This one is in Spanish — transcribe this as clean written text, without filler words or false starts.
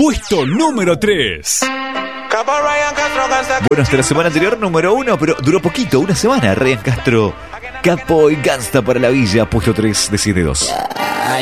Puesto número 3. Bueno, hasta la semana anterior número 1, pero duró poquito, una semana. Ryan Castro, Capo y Gangsta para la Villa, puesto 3 de 7-2.